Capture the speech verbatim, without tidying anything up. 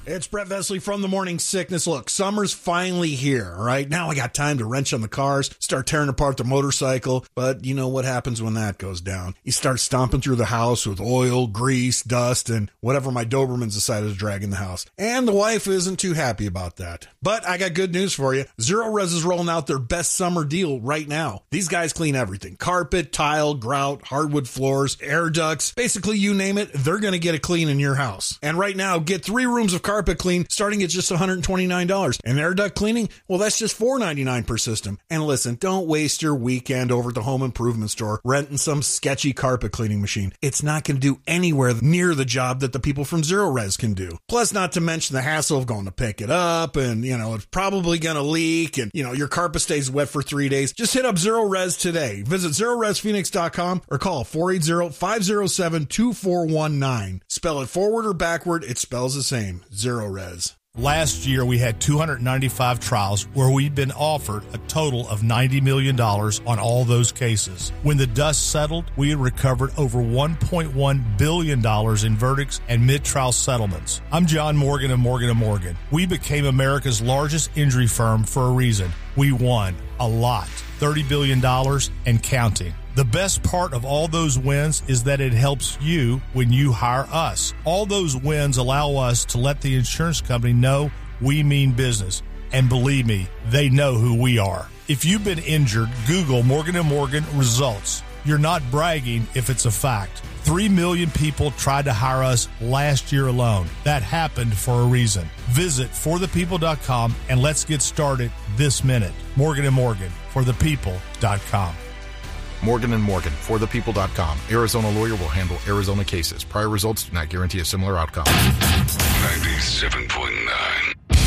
It's Brett Vesley from The Morning Sickness. Look, summer's finally here, all right? Now I got time to wrench on the cars, start tearing apart the motorcycle. But you know what happens when that goes down? You start stomping through the house with oil, grease, dust, and whatever my Dobermans decided to drag in the house. And the wife isn't too happy about that. But I got good news for you. Zero Res is rolling out their best summer deal right now. These guys clean everything. Carpet, tile, grout, hardwood floors, air ducts. Basically, you name it, they're going to get it clean in your house. And right now, get three rooms of carpet clean starting at just one hundred twenty-nine dollars. And air duct cleaning, well, that's just four hundred ninety-nine dollars per system. And listen, don't waste your weekend over at the home improvement store renting some sketchy carpet cleaning machine. It's not going to do anywhere near the job that the people from Zero Res can do. Plus, not to mention the hassle of going to pick it up, and, you know, it's probably going to leak, and, you know, your carpet stays wet for three days. Just hit up Zero Res today. Visit zero res phoenix dot com or call four eight zero, five zero seven, two four one nine. Spell it forward or backward, it spells the same. Zero Res. Last year, we had two hundred ninety-five trials where we'd been offered a total of ninety million dollars on all those cases. When the dust settled, we had recovered over one point one billion dollars in verdicts and mid-trial settlements. I'm John Morgan of Morgan and Morgan. We became America's largest injury firm for a reason. We won a lot, thirty billion dollars and counting. The best part of all those wins is that it helps you when you hire us. All those wins allow us to let the insurance company know we mean business. And believe me, they know who we are. If you've been injured, Google Morgan and Morgan results. You're not bragging if it's a fact. Three million people tried to hire us last year alone. That happened for a reason. Visit for the people dot com and let's get started this minute. Morgan and Morgan, for the people dot com. Morgan and Morgan, for the people dot com. Arizona lawyer will handle Arizona cases. Prior results do not guarantee a similar outcome. ninety